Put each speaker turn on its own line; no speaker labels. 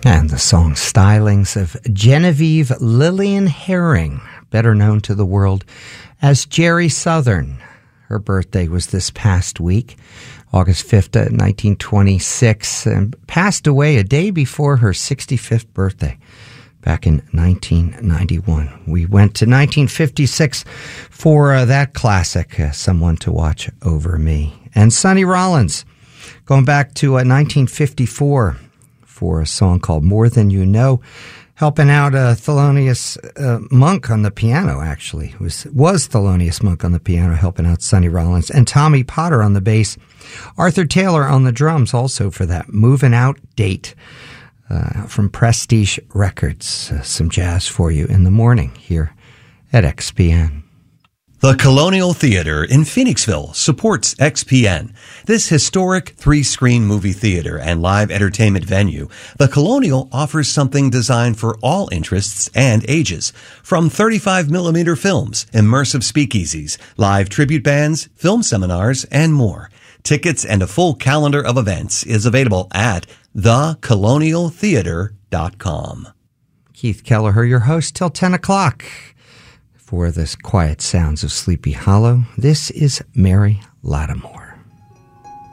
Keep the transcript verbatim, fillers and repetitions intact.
And the song Stylings of Genevieve Lillian Herring, better known to the world as Jerry Southern. Her birthday was this past week, August fifth, nineteen twenty-six, and passed away a day before her sixty-fifth birthday, back in nineteen ninety-one. We went to nineteen fifty-six for uh, that classic, uh, Someone to Watch Over Me. And Sonny Rollins, going back to uh, nineteen fifty-four for a song called More Than You Know, helping out uh, Thelonious uh, Monk on the piano, actually. It was, was Thelonious Monk on the piano helping out Sonny Rollins, and Tommy Potter on the bass. Arthur Taylor on the drums also for that Moving Out date uh, from Prestige Records. Uh, some jazz for you in the morning here at X P N.
The Colonial Theater in Phoenixville supports X P N. This historic three-screen movie theater and live entertainment venue, the Colonial offers something designed for all interests and ages. From thirty-five millimeter films, immersive speakeasies, live tribute bands, film seminars, and more. Tickets and a full calendar of events is available at the colonial theater dot com.
Keith Kelleher, your host, till ten o'clock. For this quiet sounds of Sleepy Hollow, this is Mary Lattimore.